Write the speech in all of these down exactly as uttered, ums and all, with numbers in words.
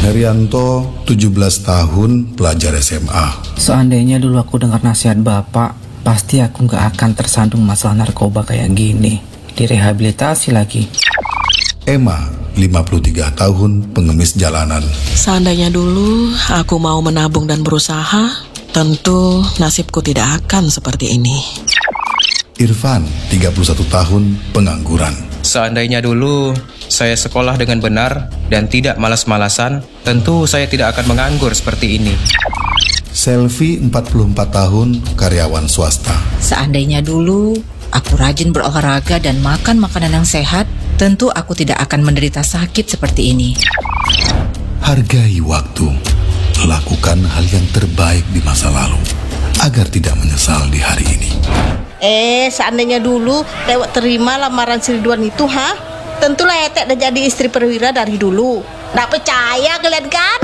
Herianto, tujuh belas tahun, pelajar S M A. Seandainya dulu aku dengar nasihat bapak, pasti aku gak akan tersandung masalah narkoba kayak gini. Direhabilitasi lagi. Emma, lima puluh tiga tahun, pengemis jalanan. Seandainya dulu aku mau menabung dan berusaha, tentu nasibku tidak akan seperti ini. Irfan, tiga puluh satu tahun, pengangguran. Seandainya dulu saya sekolah dengan benar dan tidak malas-malasan, tentu saya tidak akan menganggur seperti ini. Selvi, empat puluh empat tahun, karyawan swasta. Seandainya dulu aku rajin berolahraga dan makan makanan yang sehat, tentu aku tidak akan menderita sakit seperti ini. Hargai waktu. Lakukan hal yang terbaik di masa lalu agar tidak menyesal di hari ini. Eh, seandainya dulu lewat terima lamaran si Ridwan itu, ha? Tentulah Etek udah jadi istri perwira dari dulu. Nggak percaya kalian kan?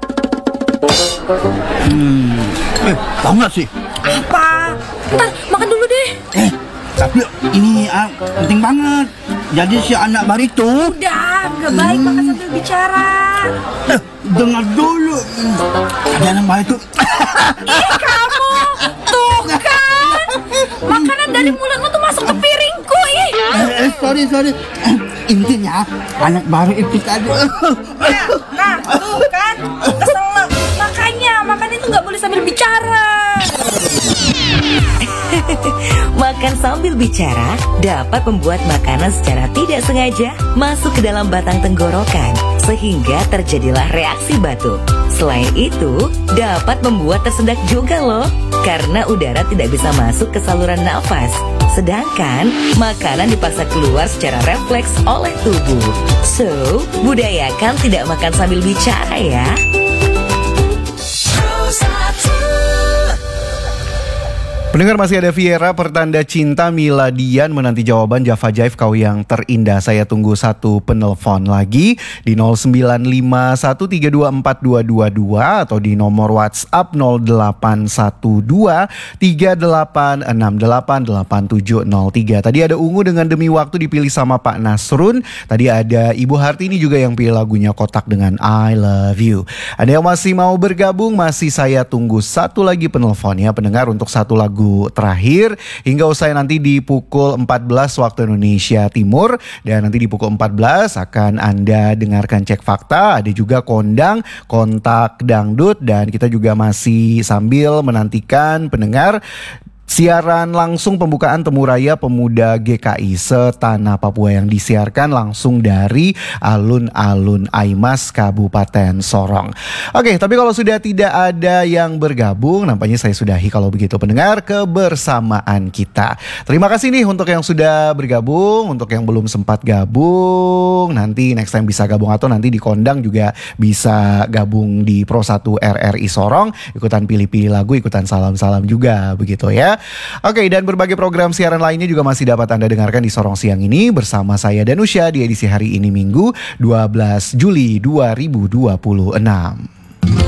Hmm, eh, tahu nggak sih? Apa? Ntar makan dulu deh. Eh, tapi ini ah, penting banget. Jadi si anak baru itu. Udah, gak baik hmm. makan sambil bicara. Eh, dengar dulu. Ada anak baru itu. Ih, kamu! Tuh kan! Makanan dari mulutmu tuh masuk ke piringku, ih! Eh, eh sorry, sorry. Eh, intinya, anak baru itu tadi. Nah, nah, tuh kan! Keselak. Makanya, makan itu gak boleh sambil bicara. Makan sambil bicara dapat membuat makanan secara tidak sengaja masuk ke dalam batang tenggorokan, sehingga terjadilah reaksi batuk. Selain itu, dapat membuat tersendak juga loh, karena udara tidak bisa masuk ke saluran nafas. Sedangkan, makanan dipaksa keluar secara refleks oleh tubuh. So, budayakan tidak makan sambil bicara ya. Pendengar, masih ada Viera, pertanda cinta Miladian menanti jawaban Java Jive kau yang terindah. Saya tunggu satu penelpon lagi di nol sembilan lima satu tiga dua empat dua dua dua atau di nomor WhatsApp nol delapan satu dua tiga delapan enam delapan delapan tujuh nol tiga. Tadi ada Ungu dengan Demi Waktu dipilih sama Pak Nasrun. Tadi ada Ibu Hartini juga yang pilih lagunya Kotak dengan I Love You. Ada yang masih mau bergabung, masih saya tunggu satu lagi penelpon ya pendengar untuk satu lagu terakhir hingga usai nanti di pukul empat belas waktu Indonesia Timur, dan nanti di pukul empat belas akan Anda dengarkan Cek Fakta, ada juga Kondang, Kontak Dangdut, dan kita juga masih sambil menantikan pendengar siaran langsung pembukaan Temu Raya Pemuda G K I Setanah Papua yang disiarkan langsung dari alun-alun Aimas Kabupaten Sorong. Oke, tapi kalau sudah tidak ada yang bergabung, nampaknya saya sudahi kalau begitu pendengar kebersamaan kita. Terima kasih nih untuk yang sudah bergabung, untuk yang belum sempat gabung, nanti next time bisa gabung atau nanti di Kondang juga bisa gabung di Pro satu R R I Sorong, ikutan pilih-pilih lagu, ikutan salam-salam juga begitu ya. Oke, dan berbagai program siaran lainnya juga masih dapat Anda dengarkan di Sorong Siang ini bersama saya Danusya di edisi hari ini Minggu dua belas Juli dua ribu dua puluh enam.